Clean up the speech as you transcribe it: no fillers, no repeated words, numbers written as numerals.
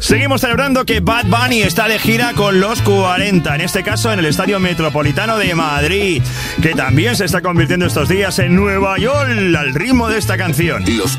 Seguimos celebrando que Bad Bunny está de gira con los 40, en este caso en el Estadio Metropolitano de Madrid, que también se está convirtiendo estos días en Nueva York al ritmo de esta canción. Los